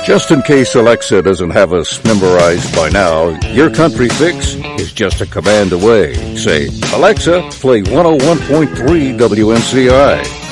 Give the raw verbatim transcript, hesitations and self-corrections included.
Just in case Alexa doesn't have us memorized by now, your country fix is just a command away. Say, Alexa, play one oh one point three W N C I.